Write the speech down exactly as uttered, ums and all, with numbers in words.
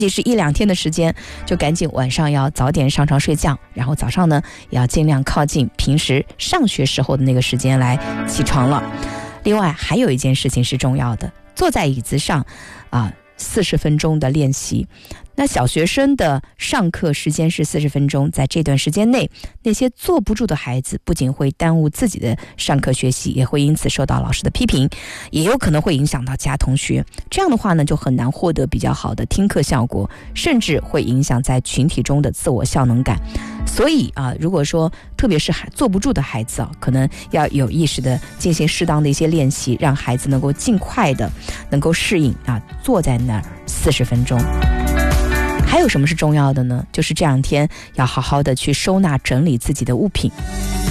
也是一两天的时间，就赶紧晚上要早点上床睡觉，然后早上呢也要尽量靠近平时上学时候的那个时间来起床了。另外还有一件事情是重要的，坐在椅子上啊，四十分钟的练习。那小学生的上课时间是四十分钟，在这段时间内，那些坐不住的孩子不仅会耽误自己的上课学习，也会因此受到老师的批评，也有可能会影响到其他同学。这样的话呢，就很难获得比较好的听课效果，甚至会影响在群体中的自我效能感。所以啊，如果说特别是坐不住的孩子啊，可能要有意识的进行适当的一些练习，让孩子能够尽快的能够适应啊，坐在那儿四十分钟。还有什么是重要的呢？就是这两天要好好的去收纳整理自己的物品。